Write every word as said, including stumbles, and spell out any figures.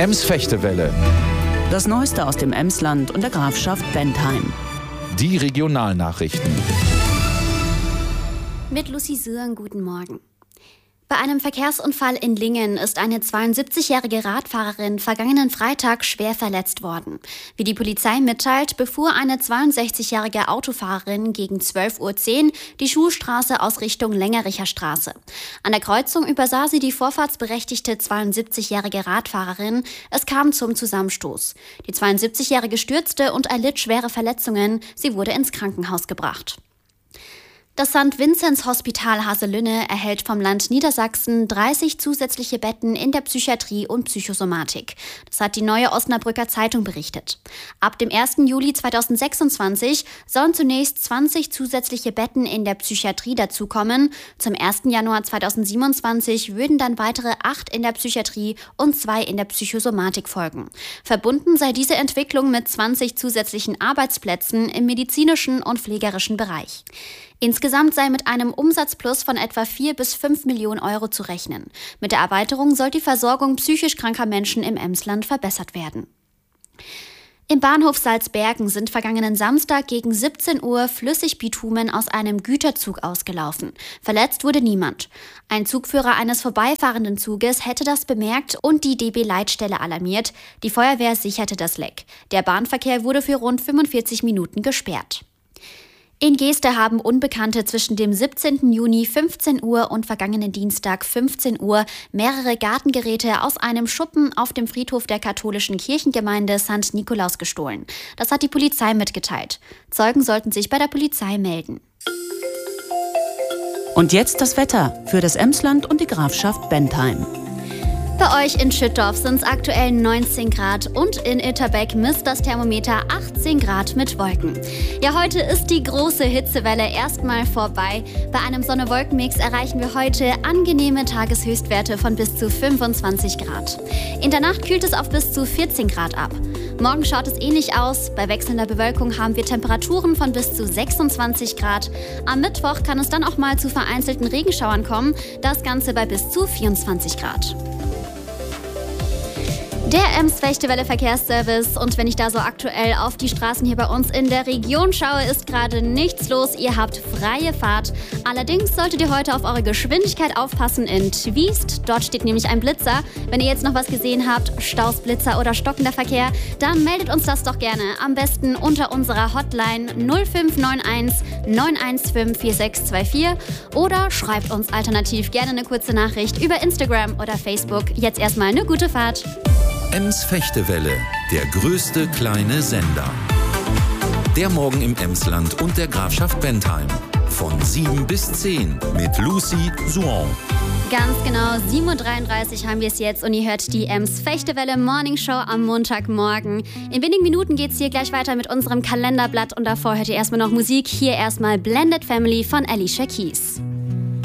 Ems-Fechtewelle. Das Neueste aus dem Emsland und der Grafschaft Bentheim. Die Regionalnachrichten. Mit Lucy Sören, guten Morgen. Bei einem Verkehrsunfall in Lingen ist eine zweiundsiebzigjährige Radfahrerin vergangenen Freitag schwer verletzt worden. Wie die Polizei mitteilt, befuhr eine zweiundsechzigjährige Autofahrerin gegen zwölf Uhr zehn die Schulstraße aus Richtung Längericher Straße. An der Kreuzung übersah sie die vorfahrtsberechtigte zweiundsiebzigjährige Radfahrerin. Es kam zum Zusammenstoß. Die zweiundsiebzigjährige stürzte und erlitt schwere Verletzungen. Sie wurde ins Krankenhaus gebracht. Das Sankt Vinzenz Hospital Haselünne erhält vom Land Niedersachsen dreißig zusätzliche Betten in der Psychiatrie und Psychosomatik. Das hat die Neue Osnabrücker Zeitung berichtet. Ab dem ersten Juli zweitausendsechsundzwanzig sollen zunächst zwanzig zusätzliche Betten in der Psychiatrie dazukommen. Zum ersten Januar zweitausendsiebenundzwanzig würden dann weitere acht in der Psychiatrie und zwei in der Psychosomatik folgen. Verbunden sei diese Entwicklung mit zwanzig zusätzlichen Arbeitsplätzen im medizinischen und pflegerischen Bereich. Insgesamt sei mit einem Umsatzplus von etwa vier bis fünf Millionen Euro zu rechnen. Mit der Erweiterung soll die Versorgung psychisch kranker Menschen im Emsland verbessert werden. Im Bahnhof Salzbergen sind vergangenen Samstag gegen siebzehn Uhr Flüssigbitumen aus einem Güterzug ausgelaufen. Verletzt wurde niemand. Ein Zugführer eines vorbeifahrenden Zuges hätte das bemerkt und die D B-Leitstelle alarmiert. Die Feuerwehr sicherte das Leck. Der Bahnverkehr wurde für rund fünfundvierzig Minuten gesperrt. In Geeste haben Unbekannte zwischen dem siebzehnten Juni fünfzehn Uhr und vergangenen Dienstag fünfzehn Uhr mehrere Gartengeräte aus einem Schuppen auf dem Friedhof der katholischen Kirchengemeinde Sankt Nikolaus gestohlen. Das hat die Polizei mitgeteilt. Zeugen sollten sich bei der Polizei melden. Und jetzt das Wetter für das Emsland und die Grafschaft Bentheim. Bei euch in Schüttorf sind es aktuell neunzehn Grad und in Itterbeck misst das Thermometer achtzehn Grad mit Wolken. Ja, heute ist die große Hitzewelle erstmal vorbei. Bei einem Sonne-Wolken-Mix erreichen wir heute angenehme Tageshöchstwerte von bis zu fünfundzwanzig Grad. In der Nacht kühlt es auf bis zu vierzehn Grad ab. Morgen schaut es ähnlich aus. Bei wechselnder Bewölkung haben wir Temperaturen von bis zu sechsundzwanzig Grad. Am Mittwoch kann es dann auch mal zu vereinzelten Regenschauern kommen. Das Ganze bei bis zu vierundzwanzig Grad. Der Ems-Fechtewelle Verkehrsservice, und wenn ich da so aktuell auf die Straßen hier bei uns in der Region schaue, ist gerade nichts los. Ihr habt freie Fahrt. Allerdings solltet ihr heute auf eure Geschwindigkeit aufpassen in Twiest. Dort steht nämlich ein Blitzer. Wenn ihr jetzt noch was gesehen habt, Staus, Blitzer oder stockender Verkehr, dann meldet uns das doch gerne. Am besten unter unserer Hotline null fünf neun eins neun eins fünf vier sechs zwei vier oder schreibt uns alternativ gerne eine kurze Nachricht über Instagram oder Facebook. Jetzt erstmal eine gute Fahrt. Ems-Fechtewelle, der größte kleine Sender. Der Morgen im Emsland und der Grafschaft Bentheim. Von sieben bis zehn mit Lucy Sören. Ganz genau, sieben Uhr dreiunddreißig haben wir es jetzt und ihr hört die Ems-Fechtewelle Morning Show am Montagmorgen. In wenigen Minuten geht es hier gleich weiter mit unserem Kalenderblatt und davor hört ihr erstmal noch Musik. Hier erstmal Blended Family von Alicia Keys.